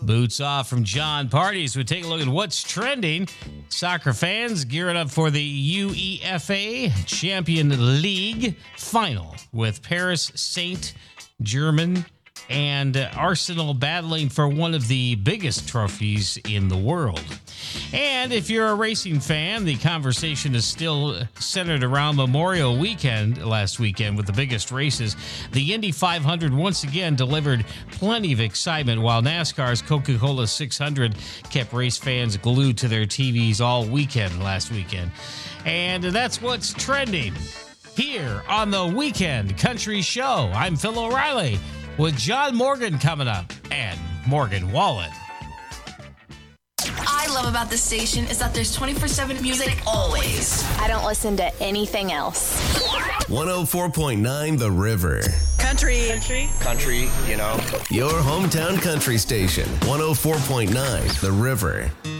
Boots off from John Party. So we take a look at what's trending. Soccer fans gearing up for the UEFA Champions League final with Paris Saint-Germain and Arsenal battling for one of the biggest trophies in the world. And if you're a racing fan, the conversation is still centered around Memorial Weekend last weekend with the biggest races. The Indy 500 once again delivered plenty of excitement, while NASCAR's Coca-Cola 600 kept race fans glued to their TVs all weekend last weekend. And that's what's trending here on the Weekend Country Show. I'm Phil O'Reilly with John Morgan coming up and Morgan Wallen. I love about this station is that there's 24/7 music always. I don't listen to anything else. 104.9 The River. Country, Country, you know. Your hometown country station. 104.9 The River.